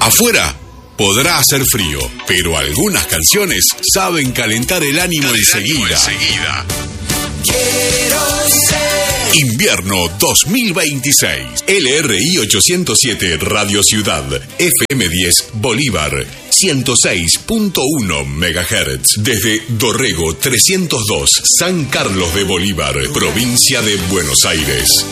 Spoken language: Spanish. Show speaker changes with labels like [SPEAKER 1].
[SPEAKER 1] Afuera podrá hacer frío, pero algunas canciones saben calentar el ánimo enseguida.
[SPEAKER 2] Quiero ser
[SPEAKER 1] Invierno 2026. LRI 807 Radio Ciudad. FM 10 Bolívar. 106.1 MHz. Desde Dorrego 302, San Carlos de Bolívar, provincia de Buenos Aires.